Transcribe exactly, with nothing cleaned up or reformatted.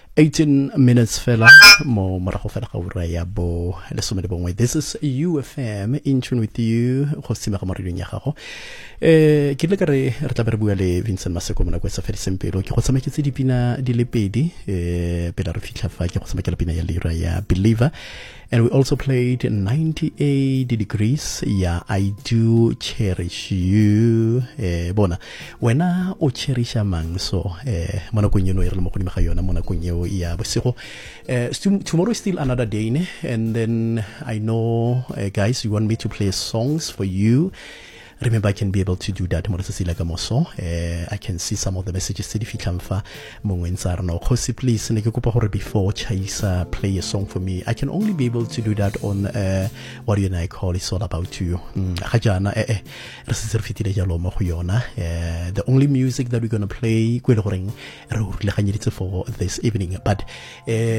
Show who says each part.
Speaker 1: eighteen minutes fela mo morago fela ga ura ya bo lesome le bongwe. This is U F M, in tune with you go sima ga morilong ya gago. Eh ke le ka re re tla be re bua le Vincent Maseko mona go sa fediseng pelo ke go tsamaketse dipina di le pedi eh pela re fitlha fa ke go tsamakela pina ya lira ya Believer. And we also played ninety-eight degrees ya I Do Cherish You. Eh bona wena o cherisha mang so eh mona go nyeno e re mo go dimega yona mona go nyeo ya bosigo. Eh tomorrow is still another day ne? And then I know uh, guys you want me to play songs for you. Remember, I can be able to do that. Uh, I can see some of the messages. Please, before Chaisa play a song for me, I can only be able to do that on uh, what you and I call It's All About You. Uh, the only music that we're going to play for this evening. But uh,